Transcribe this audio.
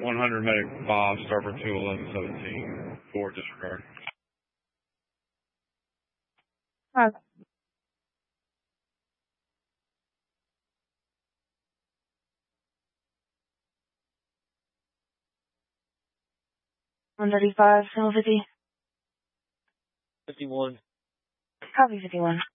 100 medic Bob, Starboard 21117, for disregard. Okay. $135, 50. 51. Copy 51.